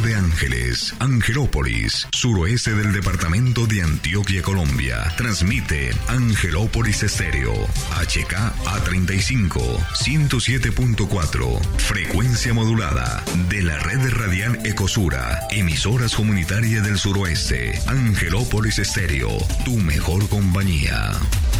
de Ángeles, Angelópolis, suroeste del departamento de Antioquia, Colombia. Transmite Angelópolis Estéreo, HKA35, 107.4, frecuencia modulada de la red radial Ecosura, emisoras comunitarias del suroeste. Angelópolis Estéreo, tu mejor compañía.